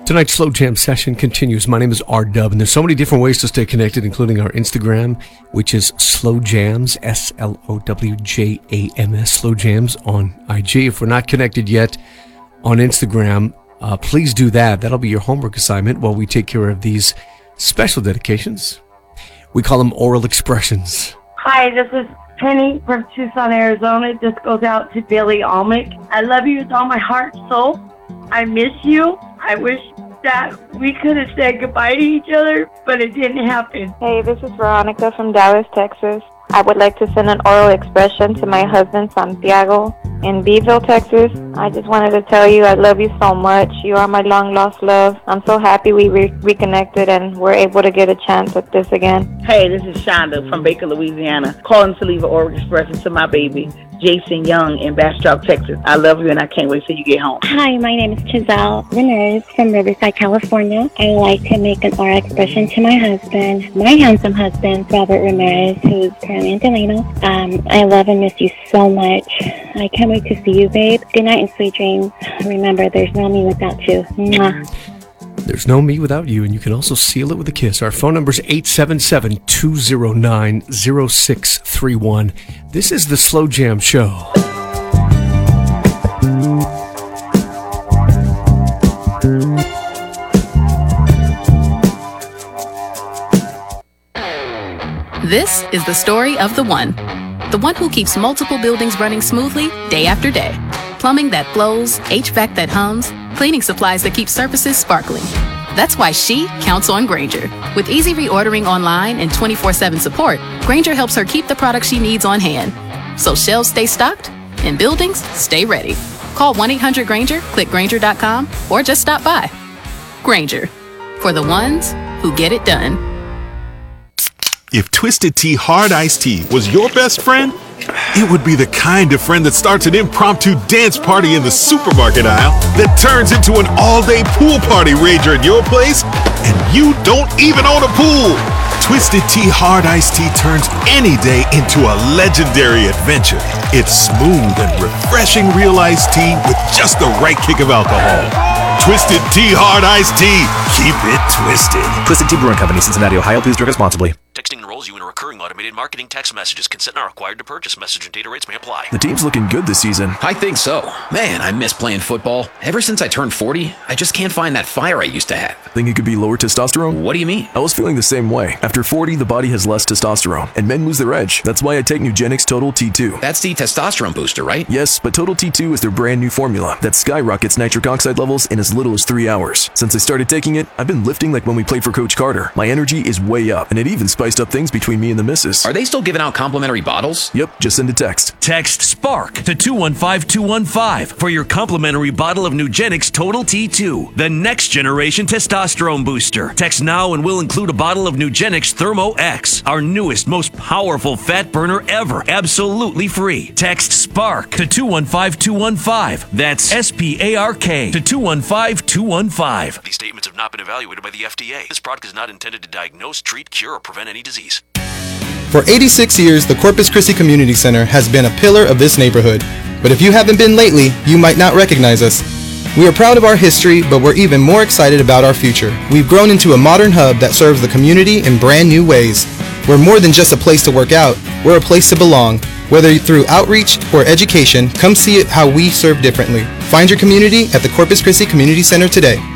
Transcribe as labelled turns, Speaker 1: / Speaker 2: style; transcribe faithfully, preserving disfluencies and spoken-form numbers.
Speaker 1: Tonight's Slow Jam session continues. My name is R-Dub, and there's so many different ways to stay connected, including our Instagram, which is Slow Jams, S L O W J A M S, Slow Jams on I G. If we're not connected yet on Instagram, uh, please do that. That'll be your homework assignment while we take care of these special dedications. We call them oral expressions.
Speaker 2: Hi, this is Penny from Tucson, Arizona. This goes out to Billy Almick. I love you with all my heart and soul. I miss you. I wish that we could have said goodbye to each other, but it didn't happen.
Speaker 3: Hey, this is Veronica from Dallas, Texas. I would like to send an oral expression to my husband, Santiago, in Beeville, Texas. I just wanted to tell you I love you so much. You are my long-lost love. I'm so happy we re- reconnected and we're able to get a chance at this again.
Speaker 4: Hey, this is Shonda from Baker, Louisiana, calling to leave an oral expression to my baby, Jason Young, in Bastrop, Texas. I love you and I can't wait till you get home.
Speaker 5: Hi, my name is Giselle Ramirez from Riverside, California. I would like to make an oral expression to my husband, my handsome husband, Robert Ramirez, who's currently in Delano. Um, I love and miss you so much. I can't wait to see you, babe. Good night and sweet dreams. Remember, there's no me without you. Mwah.
Speaker 1: There's no me without you, and you can also seal it with a kiss. Our phone number is eight seven seven, two zero nine, zero six three one. This is the Slow Jam Show.
Speaker 6: This is the story of the one. The one who keeps multiple buildings running smoothly day after day. Plumbing that flows, H V A C that hums, cleaning supplies that keep surfaces sparkling. That's why she counts on Grainger. With easy reordering online and twenty-four seven support, Grainger helps her keep the products she needs on hand. So shelves stay stocked and buildings stay ready. Call one eight hundred Grainger, click Grainger dot com, or just stop by. Grainger, for the ones who get it done.
Speaker 7: If Twisted Tea Hard Iced Tea was your best friend, it would be the kind of friend that starts an impromptu dance party in the supermarket aisle that turns into an all-day pool party rager at your place, and you don't even own a pool. Twisted Tea Hard Iced Tea turns any day into a legendary adventure. It's smooth and refreshing real iced tea with just the right kick of alcohol. Twisted Tea Hard Iced Tea. Keep it twisted.
Speaker 8: Twisted Tea Brewing Company, Cincinnati, Ohio. Please drink responsibly.
Speaker 9: Texting enrolls you in a recurring automated marketing text messages. Consent not required to purchase. Message and data rates may apply.
Speaker 8: The team's looking good this season.
Speaker 10: I think so. Man, I miss playing football. Ever since I turned forty, I just can't find that fire I used to have.
Speaker 8: Think it could be lower testosterone?
Speaker 10: What do you mean?
Speaker 8: I was feeling the same way. After forty, the body has less testosterone, and men lose their edge. That's why I take Nugenix Total T two.
Speaker 10: That's the testosterone booster, right?
Speaker 8: Yes, but Total T two is their brand new formula that skyrockets nitric oxide levels in as little as three hours. Since I started taking it, I've been lifting like when we played for Coach Carter. My energy is way up, and it even spiced up things between me and the missus.
Speaker 10: Are they still giving out complimentary bottles?
Speaker 8: Yep, just send a text.
Speaker 11: Text SPARK to two one five two one five for your complimentary bottle of Nugenix Total T two, the next generation testosterone booster. Text now and we'll include a bottle of Nugenix Thermo X, our newest, most powerful fat burner ever, absolutely free. Text SPARK to two one five two one five. That's S P A R K to two one five two one five.
Speaker 9: These statements have not been evaluated by the F D A. This product is not intended to diagnose, treat, cure, or prevent any disease.
Speaker 12: For eighty-six years, the Corpus Christi Community Center has been a pillar of this neighborhood. But if you haven't been lately, you might not recognize us. We are proud of our history, but we're even more excited about our future. We've grown into a modern hub that serves the community in brand new ways. We're more than just a place to work out. We're a place to belong. Whether through outreach or education, come see it how we serve differently. Find your community at the Corpus Christi Community Center today.